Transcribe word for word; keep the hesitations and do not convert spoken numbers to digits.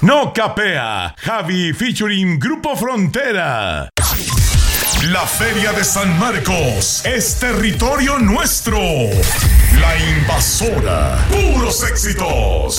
No capea, Javi featuring Grupo Frontera. La Feria de San Marcos es territorio nuestro. La Invasora, puros éxitos.